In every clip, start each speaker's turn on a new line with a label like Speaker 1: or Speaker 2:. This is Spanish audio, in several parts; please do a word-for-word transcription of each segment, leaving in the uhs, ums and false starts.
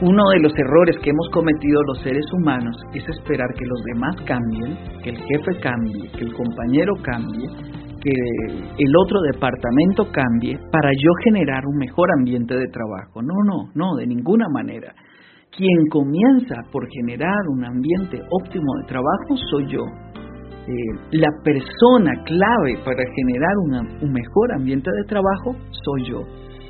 Speaker 1: Uno de los errores que hemos cometido los seres humanos es esperar que los demás cambien, que el jefe cambie, que el compañero cambie, que el otro departamento cambie para yo generar un mejor ambiente de trabajo. No, no, no, de ninguna manera. Quien comienza por generar un ambiente óptimo de trabajo soy yo. Eh, la persona clave para generar una, un mejor ambiente de trabajo soy yo.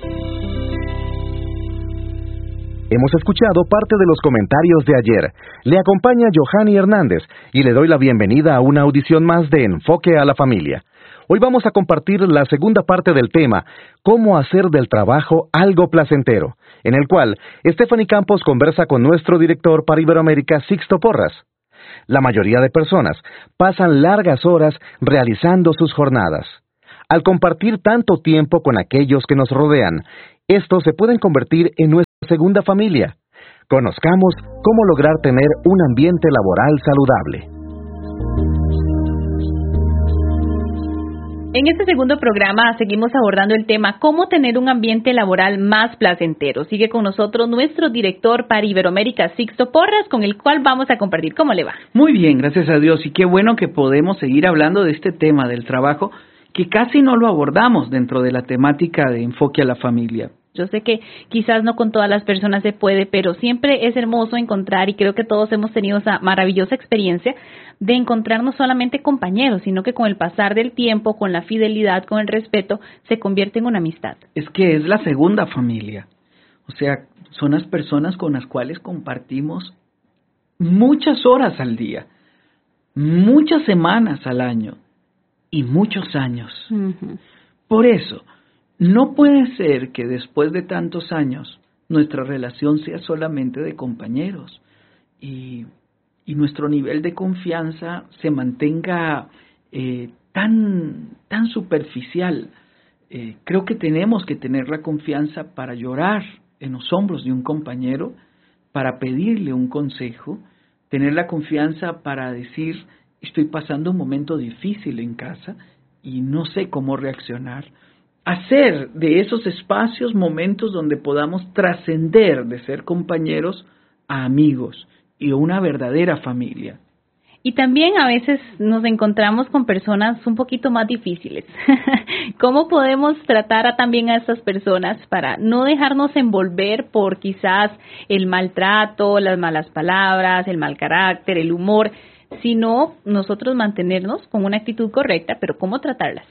Speaker 2: Hemos escuchado parte de los comentarios de ayer. Le acompaña Johanny Hernández y le doy la bienvenida a una audición más de Enfoque a la Familia. Hoy vamos a compartir la segunda parte del tema, cómo hacer del trabajo algo placentero, en el cual Stephanie Campos conversa con nuestro director para Iberoamérica, Sixto Porras. La mayoría de personas pasan largas horas realizando sus jornadas. Al compartir tanto tiempo con aquellos que nos rodean, estos se pueden convertir en nuestra segunda familia. Conozcamos cómo lograr tener un ambiente laboral saludable.
Speaker 3: En este segundo programa seguimos abordando el tema cómo tener un ambiente laboral más placentero. Sigue con nosotros nuestro director para Iberoamérica, Sixto Porras, con el cual vamos a compartir. ¿Cómo le va?
Speaker 1: Muy bien, gracias a Dios. Y qué bueno que podemos seguir hablando de este tema del trabajo, que casi no lo abordamos dentro de la temática de Enfoque a la Familia.
Speaker 3: Yo sé que quizás no con todas las personas se puede, pero siempre es hermoso encontrar, y creo que todos hemos tenido esa maravillosa experiencia de encontrar no solamente compañeros, sino que con el pasar del tiempo, con la fidelidad, con el respeto, se convierte en una amistad.
Speaker 1: Es que es la segunda familia. O sea, son las personas con las cuales compartimos muchas horas al día, muchas semanas al año y muchos años. Uh-huh. Por eso, no puede ser que después de tantos años nuestra relación sea solamente de compañeros y, y nuestro nivel de confianza se mantenga eh, tan, tan superficial. Eh, creo que tenemos que tener la confianza para llorar en los hombros de un compañero, para pedirle un consejo, tener la confianza para decir, estoy pasando un momento difícil en casa y no sé cómo reaccionar. Hacer de esos espacios momentos donde podamos trascender de ser compañeros a amigos y una verdadera familia.
Speaker 3: Y también a veces nos encontramos con personas un poquito más difíciles. ¿Cómo podemos tratar a también a estas personas para no dejarnos envolver por quizás el maltrato, las malas palabras, el mal carácter, el humor, sino nosotros mantenernos con una actitud correcta, pero cómo tratarlas?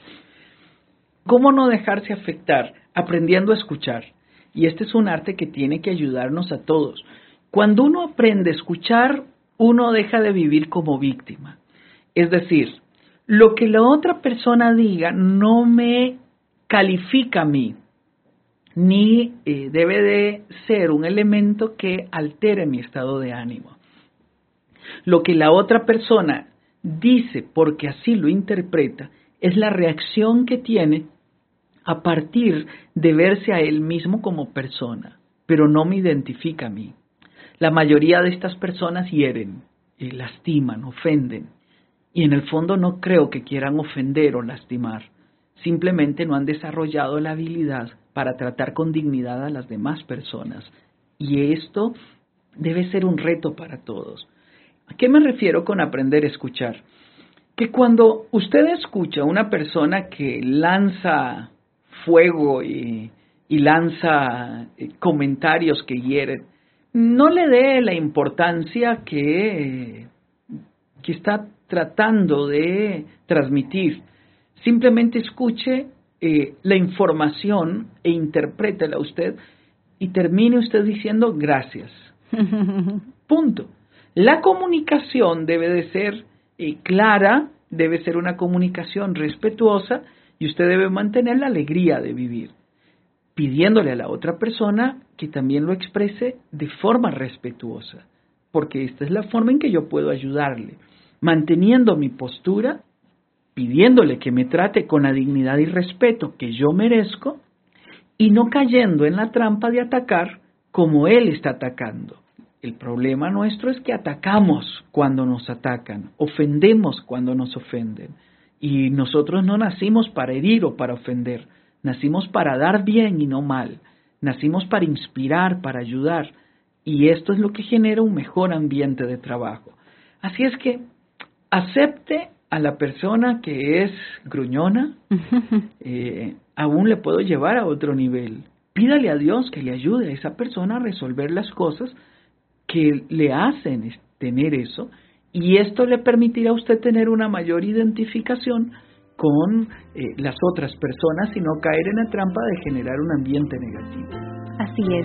Speaker 1: ¿Cómo no dejarse afectar? Aprendiendo a escuchar. Y este es un arte que tiene que ayudarnos a todos. Cuando uno aprende a escuchar, uno deja de vivir como víctima. Es decir, lo que la otra persona diga no me califica a mí, ni eh, debe de ser un elemento que altere mi estado de ánimo. Lo que la otra persona dice porque así lo interpreta es la reacción que tiene a partir de verse a él mismo como persona, pero no me identifica a mí. La mayoría de estas personas hieren, eh, lastiman, ofenden, y en el fondo no creo que quieran ofender o lastimar. Simplemente no han desarrollado la habilidad para tratar con dignidad a las demás personas. Y esto debe ser un reto para todos. ¿A qué me refiero con aprender a escuchar? Que cuando usted escucha a una persona que lanza fuego y, y lanza comentarios que hieren, no le dé la importancia que, que está tratando de transmitir. Simplemente escuche eh, la información e interprétela usted y termine usted diciendo gracias. Punto. La comunicación debe de ser eh, clara, debe ser una comunicación respetuosa y usted debe mantener la alegría de vivir, pidiéndole a la otra persona que también lo exprese de forma respetuosa, porque esta es la forma en que yo puedo ayudarle, manteniendo mi postura, pidiéndole que me trate con la dignidad y respeto que yo merezco y no cayendo en la trampa de atacar como él está atacando. El problema nuestro es que atacamos cuando nos atacan, ofendemos cuando nos ofenden. Y nosotros no nacimos para herir o para ofender, nacimos para dar bien y no mal, nacimos para inspirar, para ayudar. y esto es lo que genera un mejor ambiente de trabajo. Así es que acepte a la persona que es gruñona, eh, aún le puedo llevar a otro nivel. Pídale a Dios que le ayude a esa persona a resolver las cosas que le hacen tener eso, y esto le permitirá a usted tener una mayor identificación con eh, las otras personas y no caer en la trampa de generar un ambiente negativo.
Speaker 3: Así es.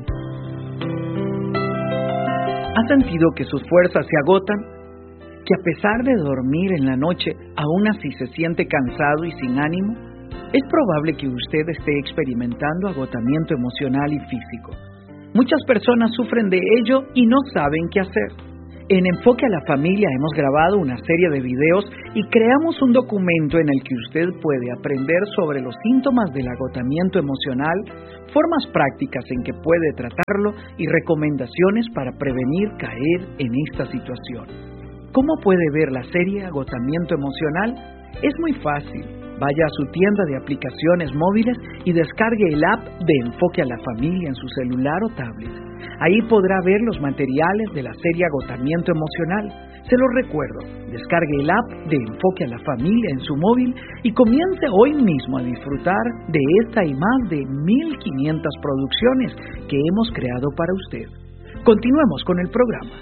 Speaker 1: ¿Ha sentido que sus fuerzas se agotan? ¿Que a pesar de dormir en la noche, aún así se siente cansado y sin ánimo? Es probable que usted esté experimentando agotamiento emocional y físico. Muchas personas sufren de ello y no saben qué hacer. En Enfoque a la Familia hemos grabado una serie de videos y creamos un documento en el que usted puede aprender sobre los síntomas del agotamiento emocional, formas prácticas en que puede tratarlo y recomendaciones para prevenir caer en esta situación. ¿Cómo puede ver la serie Agotamiento Emocional? Es muy fácil. Vaya a su tienda de aplicaciones móviles y descargue el app de Enfoque a la Familia en su celular o tablet. Ahí podrá ver los materiales de la serie Agotamiento Emocional. Se lo recuerdo, descargue el app de Enfoque a la Familia en su móvil y comience hoy mismo a disfrutar de esta y más de mil quinientas producciones que hemos creado para usted. Continuemos con el programa.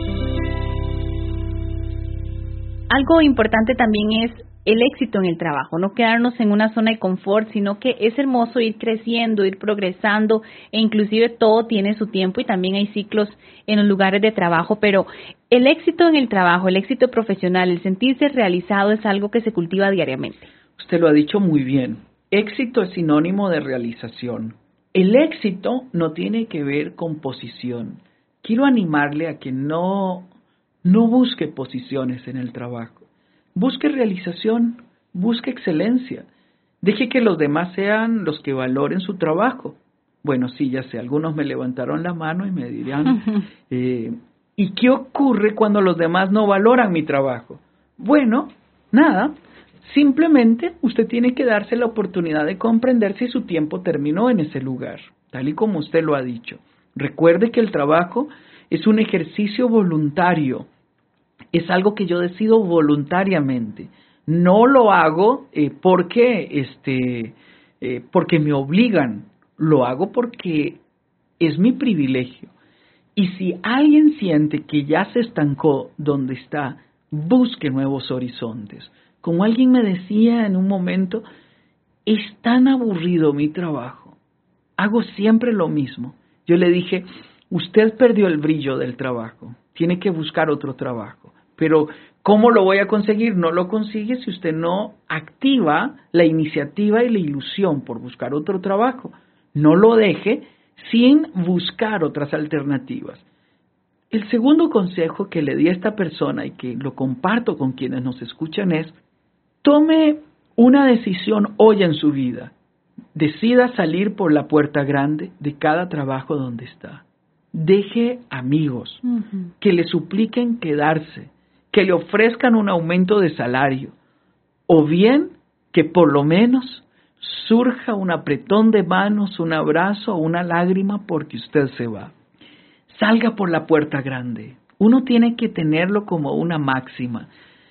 Speaker 3: Algo importante también es el éxito en el trabajo, no quedarnos en una zona de confort, sino que es hermoso ir creciendo, ir progresando, e inclusive todo tiene su tiempo y también hay ciclos en los lugares de trabajo, pero el éxito en el trabajo, el éxito profesional, el sentirse realizado es algo que se cultiva diariamente.
Speaker 1: Usted lo ha dicho muy bien, éxito es sinónimo de realización. El éxito no tiene que ver con posición. Quiero animarle a que no, no busque posiciones en el trabajo. Busque realización, busque excelencia. Deje que los demás sean los que valoren su trabajo. Bueno, sí, ya sé, algunos me levantaron la mano y me dirán, eh, ¿y qué ocurre cuando los demás no valoran mi trabajo? Bueno, nada, simplemente usted tiene que darse la oportunidad de comprender si su tiempo terminó en ese lugar, tal y como usted lo ha dicho. Recuerde que el trabajo es un ejercicio voluntario. Es algo que yo decido voluntariamente. No lo hago eh, porque, este, eh, porque me obligan. Lo hago porque es mi privilegio. Y si alguien siente que ya se estancó donde está, busque nuevos horizontes. Como alguien me decía en un momento, es tan aburrido mi trabajo. Hago siempre lo mismo. Yo le dije, usted perdió el brillo del trabajo. Tiene que buscar otro trabajo. Pero, ¿cómo lo voy a conseguir? No lo consigue si usted no activa la iniciativa y la ilusión por buscar otro trabajo. No lo deje sin buscar otras alternativas. El segundo consejo que le di a esta persona y que lo comparto con quienes nos escuchan es, tome una decisión hoy en su vida. Decida salir por la puerta grande de cada trabajo donde está. Deje amigos uh-huh. que le supliquen quedarse, que le ofrezcan un aumento de salario, o bien que por lo menos surja un apretón de manos, un abrazo o una lágrima porque usted se va. Salga por la puerta grande. Uno tiene que tenerlo como una máxima.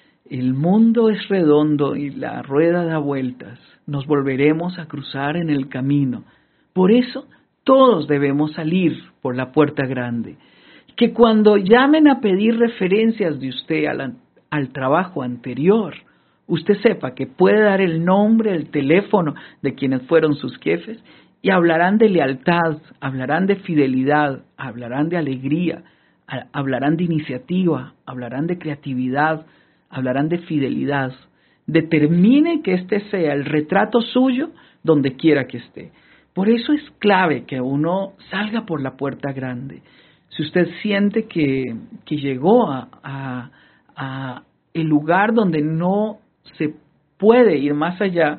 Speaker 1: El mundo es redondo y la rueda da vueltas. Nos volveremos a cruzar en el camino. Por eso todos debemos salir por la puerta grande. Que cuando llamen a pedir referencias de usted al, al trabajo anterior, usted sepa que puede dar el nombre, el teléfono de quienes fueron sus jefes y hablarán de lealtad, hablarán de fidelidad, hablarán de alegría, hablarán de iniciativa, hablarán de creatividad, hablarán de fidelidad. Determine que este sea el retrato suyo donde quiera que esté. Por eso es clave que uno salga por la puerta grande. Si usted siente que, que llegó a, a, a el lugar donde no se puede ir más allá,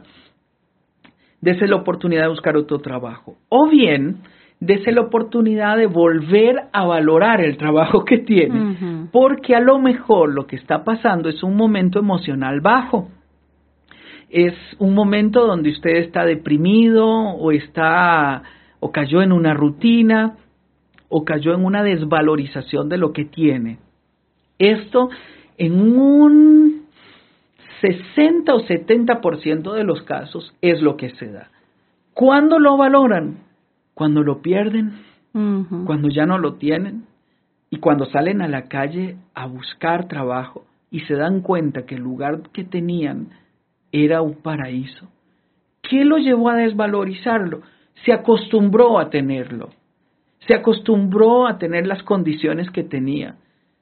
Speaker 1: dese la oportunidad de buscar otro trabajo. O bien, dese la oportunidad de volver a valorar el trabajo que tiene, uh-huh. porque a lo mejor lo que está pasando es un momento emocional bajo. Es un momento donde usted está deprimido o está o cayó en una rutina o cayó en una desvalorización de lo que tiene. Esto en un sesenta o setenta por ciento de los casos es lo que se da. ¿Cuándo lo valoran? Cuando lo pierden, uh-huh. cuando ya no lo tienen y cuando salen a la calle a buscar trabajo y se dan cuenta que el lugar que tenían era un paraíso. ¿Qué lo llevó a desvalorizarlo? Se acostumbró a tenerlo, se acostumbró a tener las condiciones que tenía.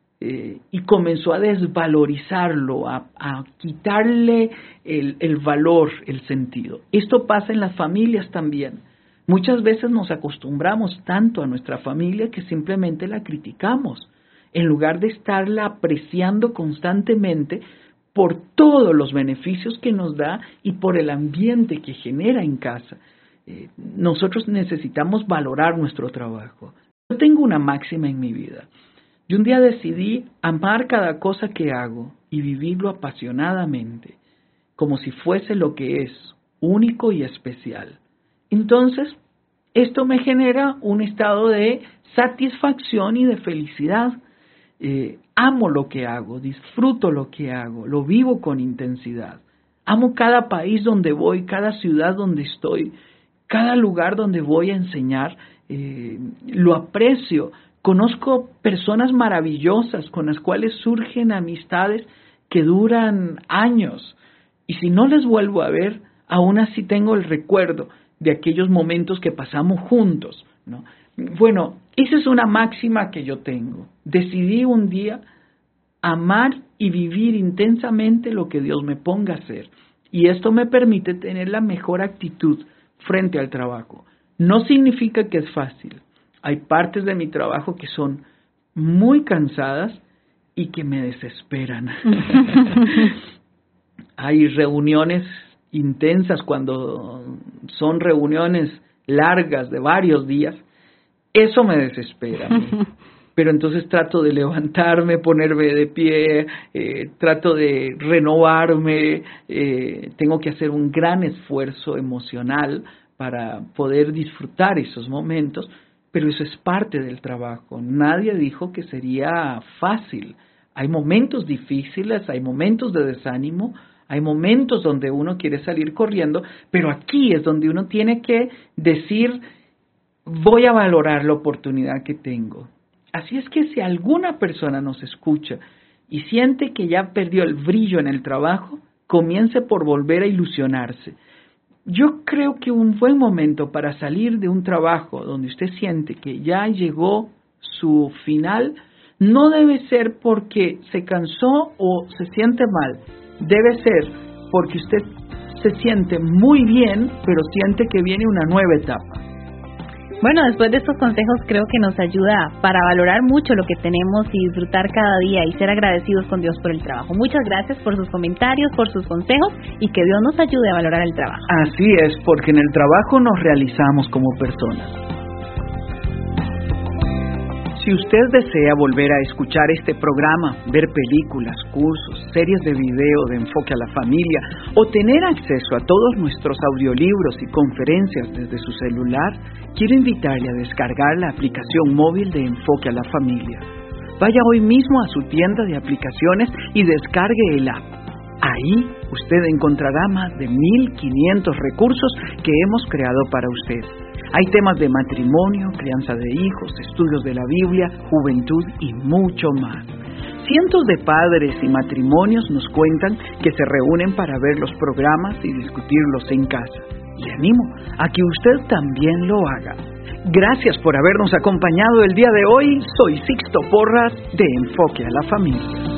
Speaker 1: Eh, y comenzó a desvalorizarlo, a, a quitarle el, el valor, el sentido. Esto pasa en las familias también. Muchas veces nos acostumbramos tanto a nuestra familia que simplemente la criticamos, en lugar de estarla apreciando constantemente por todos los beneficios que nos da y por el ambiente que genera en casa. Eh, nosotros necesitamos valorar nuestro trabajo. Yo tengo una máxima en mi vida. Y un día decidí amar cada cosa que hago y vivirlo apasionadamente, como si fuese lo que es, único y especial. Entonces, esto me genera un estado de satisfacción y de felicidad. Eh, amo lo que hago, disfruto lo que hago, lo vivo con intensidad. Amo cada país donde voy, cada ciudad donde estoy, cada lugar donde voy a enseñar, eh, lo aprecio. Conozco personas maravillosas con las cuales surgen amistades que duran años. Y si no les vuelvo a ver, aún así tengo el recuerdo de aquellos momentos que pasamos juntos, ¿no? Bueno, esa es una máxima que yo tengo. Decidí un día amar y vivir intensamente lo que Dios me ponga a hacer. Y esto me permite tener la mejor actitud frente al trabajo. No significa que es fácil. Hay partes de mi trabajo que son muy cansadas y que me desesperan. Hay reuniones intensas cuando son reuniones largas de varios días. Eso me desespera. Pero entonces trato de levantarme, ponerme de pie, eh, trato de renovarme. Eh, tengo que hacer un gran esfuerzo emocional para poder disfrutar esos momentos. Pero eso es parte del trabajo. Nadie dijo que sería fácil. Hay momentos difíciles, hay momentos de desánimo, hay momentos donde uno quiere salir corriendo, pero aquí es donde uno tiene que decir, voy a valorar la oportunidad que tengo. Así es que si alguna persona nos escucha y siente que ya perdió el brillo en el trabajo, comience por volver a ilusionarse. Yo creo que un buen momento para salir de un trabajo donde usted siente que ya llegó su final no debe ser porque se cansó o se siente mal. Debe ser porque usted se siente muy bien, pero siente que viene una nueva etapa.
Speaker 3: Bueno, después de estos consejos creo que nos ayuda para valorar mucho lo que tenemos y disfrutar cada día y ser agradecidos con Dios por el trabajo. Muchas gracias por sus comentarios, por sus consejos y que Dios nos ayude a valorar el trabajo.
Speaker 1: Así es, porque en el trabajo nos realizamos como personas. Si usted desea volver a escuchar este programa, ver películas, cursos, series de video de Enfoque a la Familia o tener acceso a todos nuestros audiolibros y conferencias desde su celular, quiero invitarle a descargar la aplicación móvil de Enfoque a la Familia. Vaya hoy mismo a su tienda de aplicaciones y descargue el app. Ahí usted encontrará más de mil quinientos recursos que hemos creado para usted. Hay temas de matrimonio, crianza de hijos, estudios de la Biblia, juventud y mucho más. Cientos de padres y matrimonios nos cuentan que se reúnen para ver los programas y discutirlos en casa. Le animo a que usted también lo haga. Gracias por habernos acompañado el día de hoy. Soy Sixto Porras de Enfoque a la Familia.